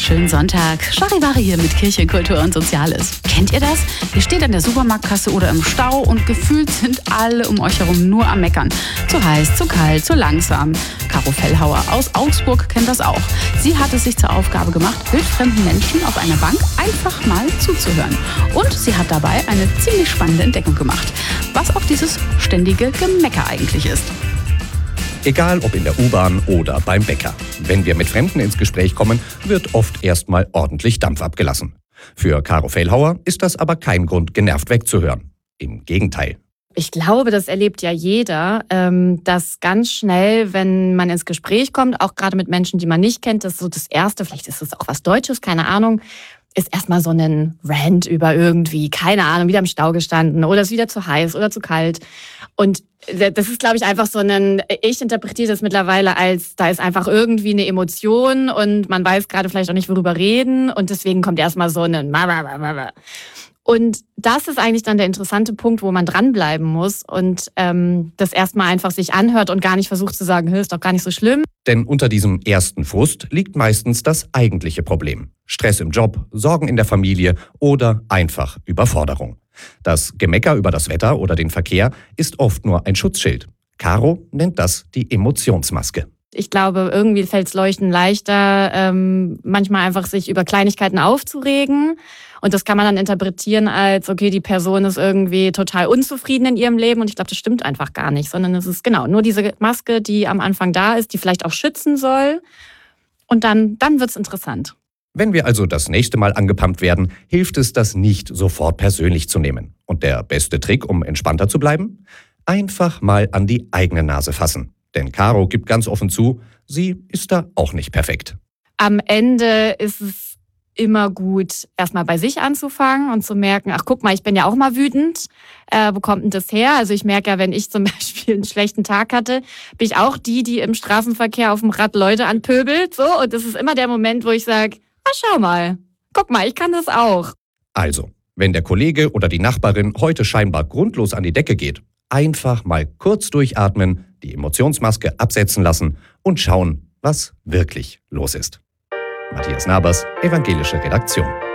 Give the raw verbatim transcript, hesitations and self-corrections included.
Schönen Sonntag. Charivari hier mit Kirche, Kultur und Soziales. Kennt ihr das? Ihr steht an der Supermarktkasse oder im Stau und gefühlt sind alle um euch herum nur am Meckern. Zu heiß, zu kalt, zu langsam. Caro Fellhauer aus Augsburg kennt das auch. Sie hat es sich zur Aufgabe gemacht, wildfremden Menschen auf einer Bank einfach mal zuzuhören. Und sie hat dabei eine ziemlich spannende Entdeckung gemacht, was auch dieses ständige Gemecker eigentlich ist. Egal ob in der U-Bahn oder beim Bäcker. Wenn wir mit Fremden ins Gespräch kommen, wird oft erstmal ordentlich Dampf abgelassen. Für Caro Fellhauer ist das aber kein Grund, genervt wegzuhören. Im Gegenteil. Ich glaube, das erlebt ja jeder, dass ganz schnell, wenn man ins Gespräch kommt, auch gerade mit Menschen, die man nicht kennt, das ist so das Erste, vielleicht ist es auch was Deutsches, keine Ahnung, ist erstmal so ein Rant über irgendwie, keine Ahnung, wieder im Stau gestanden oder ist wieder zu heiß oder zu kalt. Und das ist, glaube ich, einfach so ein, ich interpretiere das mittlerweile als, da ist einfach irgendwie eine Emotion und man weiß gerade vielleicht auch nicht, worüber reden und deswegen kommt erstmal so ein und das ist eigentlich dann der interessante Punkt, wo man dranbleiben muss und ähm, das erstmal einfach sich anhört und gar nicht versucht zu sagen, ist doch gar nicht so schlimm. Denn unter diesem ersten Frust liegt meistens das eigentliche Problem. Stress im Job, Sorgen in der Familie oder einfach Überforderung. Das Gemecker über das Wetter oder den Verkehr ist oft nur ein Schutzschild. Caro nennt das die Emotionsmaske. Ich glaube, irgendwie fällt es Leuchten leichter, ähm, manchmal einfach sich über Kleinigkeiten aufzuregen. Und das kann man dann interpretieren als, okay, die Person ist irgendwie total unzufrieden in ihrem Leben. Und ich glaube, das stimmt einfach gar nicht, sondern es ist genau nur diese Maske, die am Anfang da ist, die vielleicht auch schützen soll. Und dann, dann wird's interessant. Wenn wir also das nächste Mal angepumpt werden, hilft es, das nicht sofort persönlich zu nehmen. Und der beste Trick, um entspannter zu bleiben? Einfach mal an die eigene Nase fassen. Denn Caro gibt ganz offen zu, sie ist da auch nicht perfekt. Am Ende ist es immer gut, erstmal bei sich anzufangen und zu merken, ach guck mal, ich bin ja auch mal wütend. Äh, wo kommt denn das her? Also ich merke ja, wenn ich zum Beispiel einen schlechten Tag hatte, bin ich auch die, die im Straßenverkehr auf dem Rad Leute anpöbelt. So, und das ist immer der Moment, wo ich sage, ah, schau mal, guck mal, ich kann das auch. Also, wenn der Kollege oder die Nachbarin heute scheinbar grundlos an die Decke geht, einfach mal kurz durchatmen, die Emotionsmaske absetzen lassen und schauen, was wirklich los ist. Matthias Nabers, Evangelische Redaktion.